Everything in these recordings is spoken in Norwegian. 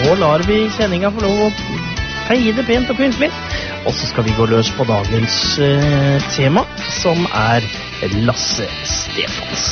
nå lar vi kjenninga få lov å feide pent og pyntelig. Og så skal vi gå løs på dagens tema, som Lasse Stefans.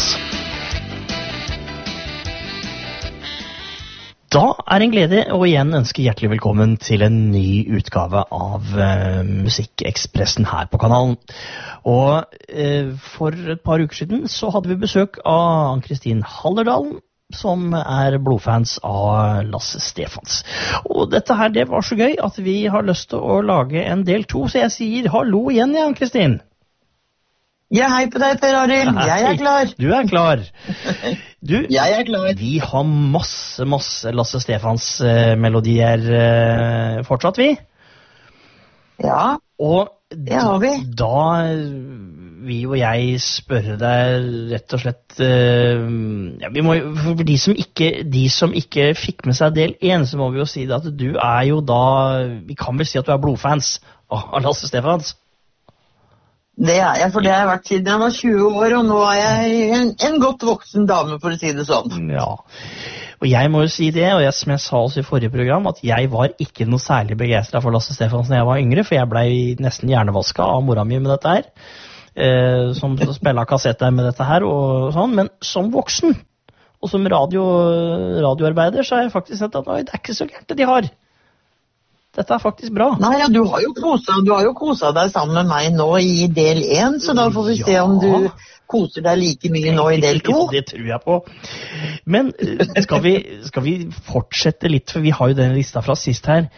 Da en glede å igjen ønske hjertelig velkommen til en ny utgave av Musikkekspressen her på kanalen. Og for et par uker siden så hadde vi besøk av Ann-Kristin Hallerdalen, som blodfans av Lasse Stefans. Og dette her, det var så gøy at vi har lyst til å lage en del 2, så jeg sier hallo igjen, Ann-Kristin. Ja, hei på deg, Per Arild. Jeg klar. Du klar. Du, jeg klar. Vi har masse Lasse Stefans melodier fortsatt, vi. Ja, og det har vi. Da vil jo jeg spørre deg rett og slett vi må, for de som ikke fikk med seg del 1, så må vi jo si at du jo da, vi kan vel si at du blodfans av Lasse Stefans. Det jeg, for det har jeg vært siden jeg var 20 år, og nå jeg en godt voksen dame, for å si det sånn. Ja, og jeg må jo si det, og som jeg sa også i forrige program, at jeg var ikke noe særlig begeistret for Lasse Stefans når jeg var yngre, for jeg ble nesten hjernevasket av mora mi med dette her, som spiller kassetter med dette her og sånn, men som voksen, og som radioarbeider, så har jeg faktisk sett at det ikke så gærent det de har. Dette faktisk bra. Nei, ja, du har jo koset deg sammen med meg nå i del 1, så da får vi se om du koser deg like mye nå i del 2. Ja, det tror jeg på. Men skal vi fortsette litt, for vi har jo den lista fra sist her.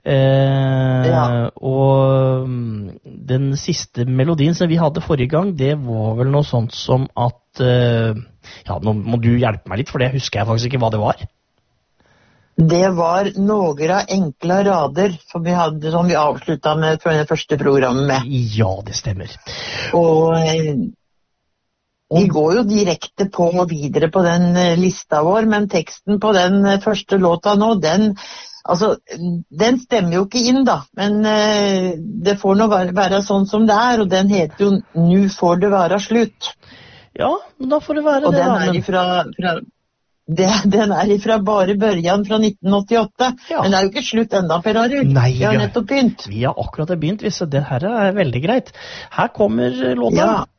Og den siste melodien som vi hadde forrige gang, det var vel noe sånt som at nå må du hjelpe meg litt, for det husker jeg faktisk ikke hva det var. Det var noen enkle rader som vi avsluttet med det første programmet med. Ja, det stemmer. Og vi går jo direkte på og videre på den lista vår, men teksten på den første låta nå, den stemmer jo ikke inn da, men det får nå være sånn som det og den heter jo «Nu får det være slutt». Ja, da får det være og det. Og den ifra bare børjan fra 1988, ja. Men det jo ikke slutt enda, Per Arild. Nei, vi har nettopp begynt. Vi har akkurat begynt, så det her veldig greit. Her kommer låta. Ja.